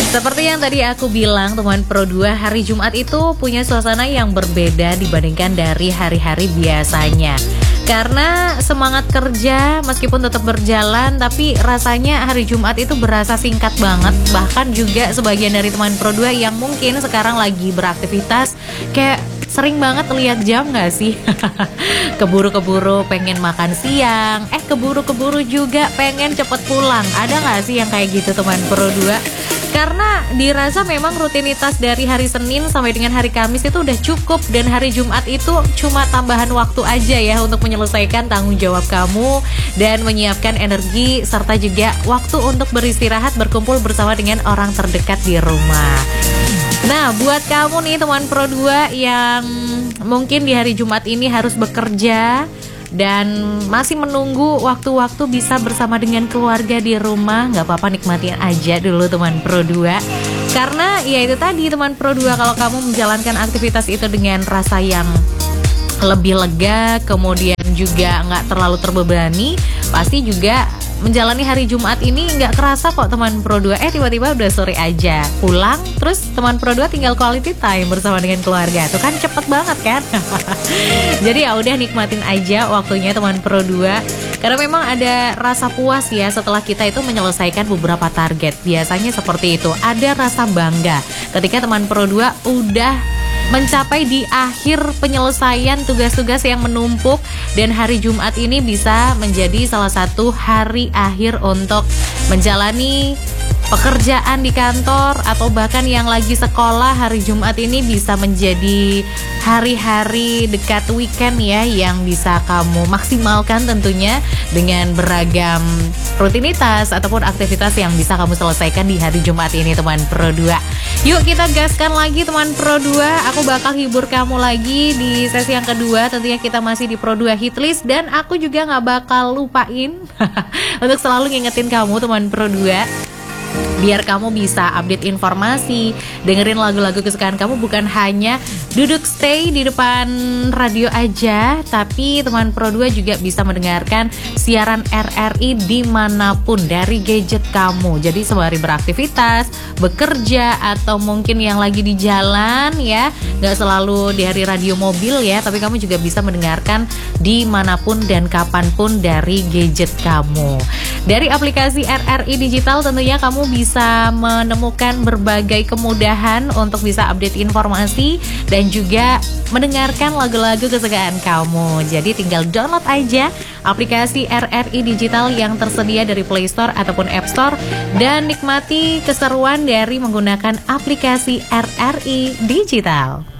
Seperti yang tadi aku bilang, teman Pro 2, hari Jumat itu punya suasana yang berbeda dibandingkan dari hari-hari biasanya. Karena semangat kerja meskipun tetap berjalan, tapi rasanya hari Jumat itu berasa singkat banget. Bahkan juga sebagian dari teman Pro 2 yang mungkin sekarang lagi beraktivitas kayak sering banget lihat jam gak sih? Keburu-keburu pengen makan siang, keburu-keburu juga pengen cepet pulang. Ada gak sih yang kayak gitu teman Pro 2? Karena dirasa memang rutinitas dari hari Senin sampai dengan hari Kamis itu udah cukup. Dan hari Jumat itu cuma tambahan waktu aja ya untuk menyelesaikan tanggung jawab kamu dan menyiapkan energi serta juga waktu untuk beristirahat, berkumpul bersama dengan orang terdekat di rumah. Nah, buat kamu nih teman Pro 2 yang mungkin di hari Jumat ini harus bekerja dan masih menunggu waktu-waktu bisa bersama dengan keluarga di rumah, nggak apa-apa, nikmatin aja dulu teman Pro 2. Karena ya itu tadi teman Pro 2, kalau kamu menjalankan aktivitas itu dengan rasa yang lebih lega, kemudian juga nggak terlalu terbebani, pasti juga menjalani hari Jumat ini nggak kerasa kok teman Pro 2. Tiba-tiba udah sore aja pulang, terus teman Pro 2 tinggal quality time bersama dengan keluarga. Tuh kan cepet banget kan? Jadi ya udah nikmatin aja waktunya teman Pro 2. Karena memang ada rasa puas ya setelah kita itu menyelesaikan beberapa target. Biasanya seperti itu, ada rasa bangga ketika teman Pro 2 udah mencapai di akhir penyelesaian tugas-tugas yang menumpuk. Dan hari Jumat ini bisa menjadi salah satu hari akhir untuk menjalani pekerjaan di kantor atau bahkan yang lagi sekolah. Hari Jumat ini bisa menjadi hari-hari dekat weekend ya, yang bisa kamu maksimalkan tentunya dengan beragam rutinitas ataupun aktivitas yang bisa kamu selesaikan di hari Jumat ini teman Pro 2. Yuk kita gaskan lagi teman Pro 2. Aku bakal hibur kamu lagi di sesi yang kedua. Tentunya kita masih di Pro 2 Hitlist, dan aku juga gak bakal lupain untuk selalu ngingetin kamu teman Pro 2, biar kamu bisa update informasi, dengerin lagu-lagu kesukaan kamu, bukan hanya duduk stay di depan radio aja, tapi teman Pro 2 juga bisa mendengarkan siaran RRI dimanapun dari gadget kamu. Jadi sembari beraktivitas, bekerja, atau mungkin yang lagi di jalan ya, gak selalu di hari radio mobil ya, tapi kamu juga bisa mendengarkan dimanapun dan kapanpun dari gadget kamu. Dari aplikasi RRI Digital tentunya kamu bisa menemukan berbagai kemudahan untuk bisa update informasi dan juga mendengarkan lagu-lagu kesukaan kamu. Jadi tinggal download aja aplikasi RRI Digital yang tersedia dari Play Store ataupun App Store dan nikmati keseruan dari menggunakan aplikasi RRI Digital.